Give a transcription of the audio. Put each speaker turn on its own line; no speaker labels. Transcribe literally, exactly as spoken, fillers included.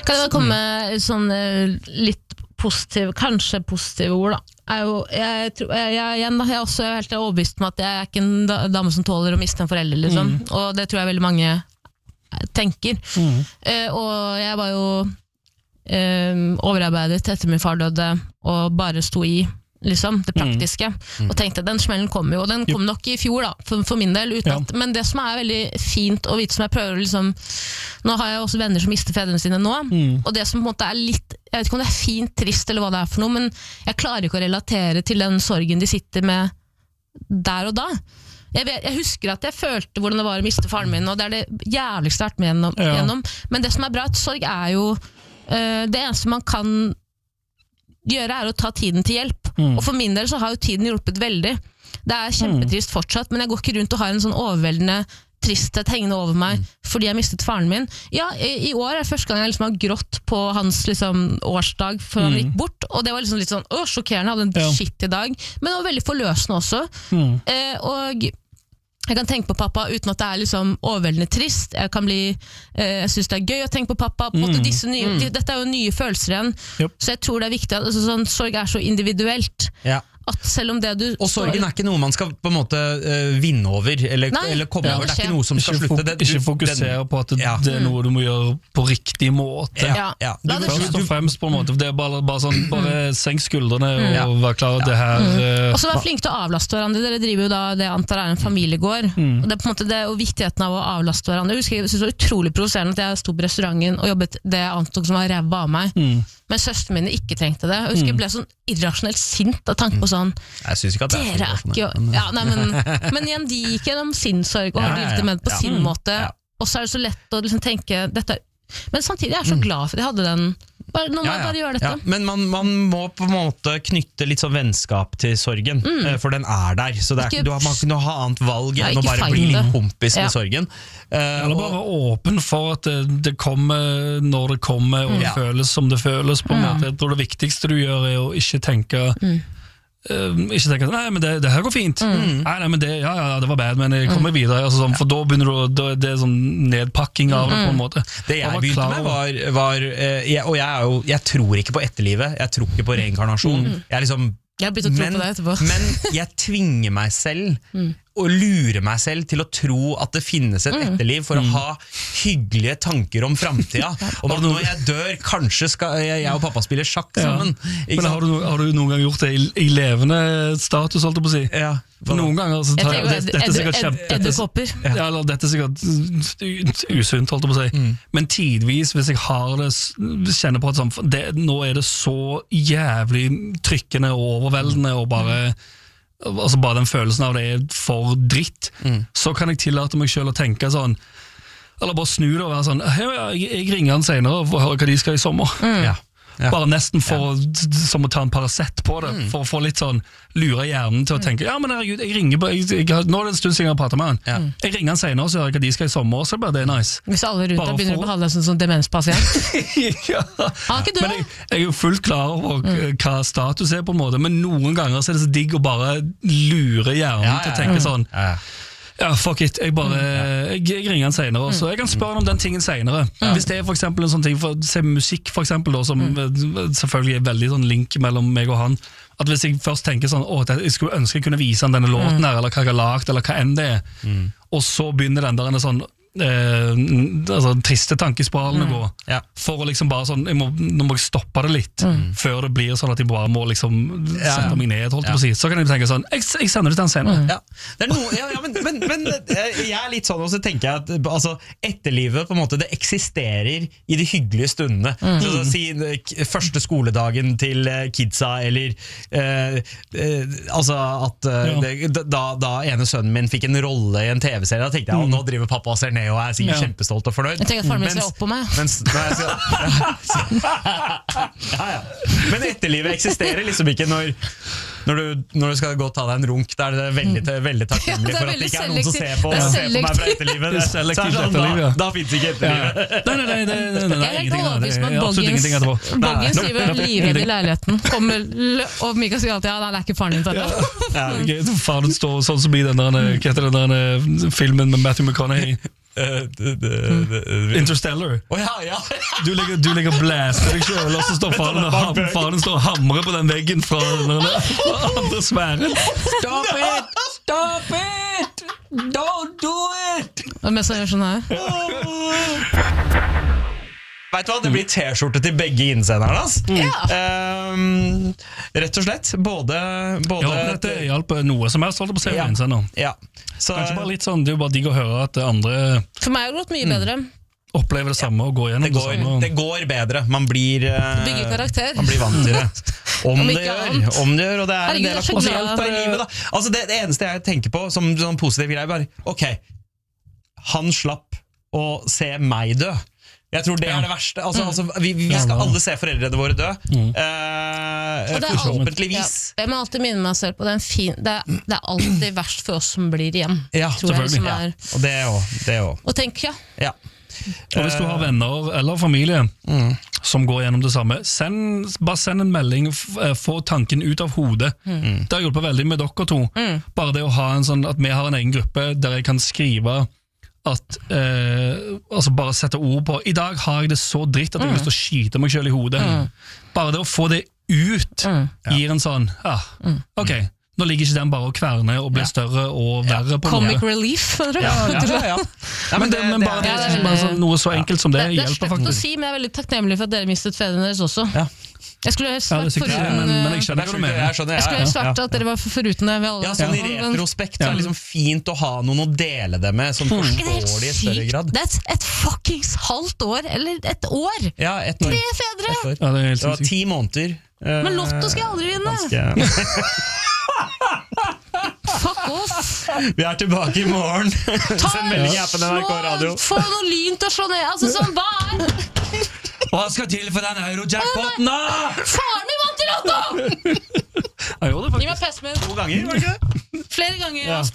Kan jeg komme med sånn litt positiv, kanskje positive ord da? Er jo, jeg, jeg, jeg, igjen, da, jeg er også helt overbevist om at jeg er ikke en dame som tåler å miste en forelder, liksom. Mm. Og det tror jeg veldig mange tenker. Mm. Uh, og jeg var jo uh, overarbeidet etter min far døde, og bare sto i liksom, det praktiske, mm. og tenkte den smellen kommer jo, og den kom nok i fjor da, for, for min del, uten at, ja. Men det som er veldig fint å vite, som jeg prøver liksom, nå har jeg også venner som mister fedrene sine nå, mm. og det som på en måte er litt, jeg vet ikke om det er fint, trist eller hva det er for noe, men jeg klarer ikke å relatere til den sorgen de sitter med der og da. Jeg, vet, jeg husker at jeg følte hvordan det var å miste faren min, og det er det jævligste jeg har vært med gjennom, ja. gjennom, men det som er bra, at sorg er jo uh, det eneste man kan gjøre er å ta tiden til hjelp. Mm. Og for min del så har jo tiden hjulpet veldig. Det er kjempetrist fortsatt, men jeg går ikke rundt og har en sånn overveldende tristhet hengende over meg mm. fordi jeg mistet faren min. Ja, i, i år er det første gang jeg liksom har grått på hans liksom, årsdag før han mm. gikk bort, og det var liksom litt sånn, åh, sjokkerende, hadde en ja. shit i dag, men det var veldig forløsende også. Mm. Eh, og jeg kan tenke på pappa uten at det er liksom overveldende trist. Jeg kan bli, eh, jeg synes det er gøy å tenke på pappa. På mm. disse nye, mm. de, dette er jo nye følelser igjen. Yep. Så jeg tror det er viktig at altså, sånn, sorg er så individuelt. Ja. At selv om det du
og sorgen er ikke noe man skal på en måte uh, vinne over eller, Nei, eller komme over, det er ikke noe som skal
ikke
slutte det,
du, Ikke fokusere den, på at det, ja. det er noe du må gjøre på riktig måte
ja. Ja.
Du, først og fremst på en måte det er bare, bare sånn, bare senk skuldrene mm. og være klar at det her
mm.
uh,
og så være flink til å avlaste hverandre. Dere driver jo da det jeg antar er en familiegård mm. og det er på en måte det og viktigheten av å avlaste hverandre. Jeg husker jeg synes det var utrolig provoserende at jeg sto på restauranten og jobbet det jeg antok som var ræva av meg mm. men søsteren min ikke trengte det. Jeg husker jeg ble sånn irrasjonelt sint av tanke på sånn
jeg synes ikke at det er,
er ikke, ja, nei, men, men igjen, de gikk gjennom sin sorg og har drevet det med på ja. sin måte ja. og så er det så lett å liksom tenke dette, men samtidig er jeg så glad for at jeg hadde den bare, nå må
ja, ja.
jeg bare gjøre dette
ja. Men man, man må på en måte knytte litt sånn vennskap til sorgen mm. for den er der, så det er, ikke, du har, man kan ha annet valg enn å bare bli litt kompis ja. med sorgen uh,
eller bare være åpen for at det, det kommer når det kommer og det mm. føles som det føles på en mm. måte. Jeg tror det viktigste du gjør er å ikke tenke mm. Uh, ikke tenke nei, men det, det her går fint mm. nei, nei, men det, ja, ja, det var bad, men jeg kommer mm. videre altså, sånn, for da begynner du da, det er sånn nedpakking av det på en måte
det jeg begynte med var, var uh, jeg, og jeg, er jo, jeg tror ikke på etterlivet jeg tror ikke på reinkarnasjon mm. jeg er liksom
jeg har begynt å tro
men,
på det etterpå
men jeg tvinger meg selv mm. og lurer meg selv til å tro at det finnes et mm. etterliv for mm. å ha hyggelige tanker om fremtiden om at når jeg dør, kanskje skal jeg, jeg og pappa spille sjakk sammen
ja. Men har du, har du noen gang gjort det i, i levende status, holdt jeg på å si? Ja. For noen ganger så tar jeg, det, dette er sikkert kjempe dette, ja, eller, dette er sikkert usunt, holdt jeg på å si mm. men tidvis hvis jeg har det kjenner på at sånn, det, nå er det så jævlig trykkende og overveldende og bare altså bare den følelsen av det er for dritt mm. så kan jeg tillate meg selv å tenke sånn eller bare snu det og være sånn jeg, jeg ringer han senere for å høre hva de skal i sommer mm. ja. Ja. Bare nesten for ja. som å ta en Paracet på det mm. for å få litt sånn lure hjernen til å tenke ja, men herregud, jeg ringer på jeg, jeg, nå er det en stund siden jeg har pratet med han ja. jeg ringer han senere og så hører jeg hva de skal i sommer så blir det nice
hvis alle rundt deg begynner for... å behandle deg som sånn demenspasient
ja. ah, ikke du? Men jeg, jeg er jo fullt klar over mm. hva status er på en måte men noen ganger så er det så digg å bare lure hjernen ja, ja, til å tenke mm. sånn ja, ja. Ja, fuck it, jeg bare jeg, jeg ringer han senere så jeg kan spørre han om den tingen senere ja. Hvis det er for eksempel en sånn ting for, se musikk for eksempel da, som mm. selvfølgelig er veldig sånn link mellom meg og han at hvis jeg først tenker sånn åh, jeg skulle ønske jeg kunne vise han denne låten her eller hva jeg har lagt eller hva enn det er mm. og så begynner den der en sånn Eh, altså, triste tankespiralene mm. går ja. For å liksom bare sånn jeg må, nå må jeg stoppe det litt mm. før det blir sånn at jeg bare må liksom ja. Sette meg ned holdt ja. På å si. Så kan jeg tenke sånn jeg, jeg sender det til en scene mm.
ja. Det er noe, ja, ja, men, men, men jeg er litt sånn og så tenker jeg at altså, etterlivet på en måte det eksisterer i de hyggelige stundene mm. så, så, si første skoledagen til kidsa eller eh, eh, altså at ja. det, da, da ene sønnen min fikk en rolle i en tv-serie da tenkte jeg mm. nå driver pappa og ser ned og er sikkert ja. Kjempestolt og fornøyd
jeg tenker at faren min ser opp på meg
mens, mens, ja, ja. Men etterlivet eksisterer liksom ikke når, når, du, når du skal gå og ta deg en runk der er det veldig, veldig takknemlig ja, for at det ikke er noen som ser på, ser på meg fra etterlivet det, det, det er sånn, da, da finnes ikke etterlivet ja.
Nei, nei, nei, nei, nei, nei, nei
jeg er ikke overbevist om at Boggins Boggins skriver livredd i leiligheten kommer, og Mika sier alltid ja, nei, det er ikke faren din ja. Ja.
Okay, faren står sånn som i den der, den der filmen med Matthew McConaughey
Uh, d- d- d- d-
Interstellar.
Oh, ja, ja.
Du ligger, du ligger og blæser deg selv, og så står faren og, ham, faren står og hamrer på den veggen fra den andre sfæren.
Stop it! Stop it! Don't do it!
Og mens jeg gjør sånn her.
Vet du hva, det blir t-skjorte til begge innsenderne, ass.
Ja.
Um, rett og slett. Både, både
Ja, dette hjelper noe som helst, holdt på å se på innsender.
Ja. Så,
Kanskje bare litt sånn, det er jo bare digg å høre at andre
For meg har det gått mye bedre.
opplever det samme og går gjennom
det,
det,
går,
samme.
det går bedre. Man blir, uh,
Bygger karakter.
man blir vant til det. Om,
Om
det
ikke
gjør,
annet.
om det gjør, og det er
Herregud,
en del av
jeg er så glad.
konsekvensen i livet. Da. Altså, det, det eneste jeg tenker på som sånn positiv greie, bare ok, han slapp å se meg dø. Jeg tror det er det verste. Altså,
Mm.
altså, vi, vi skal alle se foreldrene våre dø.
Mm.
Eh,
Og det er
forhåpentligvis.
Ja, jeg må alltid minne meg selv på det. Er en fin, det, er, det er alltid verst for oss som blir igjen.
Ja,
tror jeg, som
ja.
er,
Og det òg.
og tenk, ja.
Ja.
Og hvis du har venner eller familie
Mm.
som går gjennom det samme, send, bare send en melding, f- eh, få tanken ut av hodet.
Mm.
Det har hjulpet veldig med dere to.
Mm.
Bare det å ha en sånn, at vi har en egen gruppe der jeg kan skrive at, eh, altså bare sette ord på, i dag har jeg det så dritt at jeg har lyst til å skyte meg selv i hodet. Bare det å få det ut
Mm.
gir en sånn, ja, ok, nå ligger ikke den bare og kverner og blir større og verre på
Comic
noe.
relief. Ja,
Ja, ja, ja, ja. Ja,
Men, det, men bare,
det
det,
er-
bare sånn, noe så enkelt som det,
Det, det er
hjelper
slutt å
faktisk.
si, men jeg er veldig takknemlig for at dere mistet fedrene deres også.
Ja.
Jeg skulle helst
Ja, det er
vært
sikkert det,
foruten
men, men
eh,
jeg skjønner hva du mener.
Jeg skjønner,
Jeg skulle helst
ja,
vært
ja.
at dere var foruten det ved alle.
Ja, sånn I
Men-
retrospekt så er det liksom fint å ha noen å dele det med, som
Er ikke det
forstår
helt
det i større
sykt?
grad.
Det er et, et fuckings halvt år, eller et år!
Ja, ett år.
Tre fedre!
Ett år.
Ja, det er helt
Det var
sinnssykt.
ti måneder. eh,
Men Lotto skal jeg aldri vinne!
ganske-
Fuck off!
Vi er tilbake i morgen. Send melding i appen N R K Radio.
Få noe lyn til å slå ned. Altså, sånn, hva er
Hva skal til for den euro-jackpoten, da?!
Faren min vant i Lotto!
Jeg gjorde det
Gi
faktisk.
meg pestmen.
To ganger, var det ikke det?
Flere ganger.
Ja.
Ja.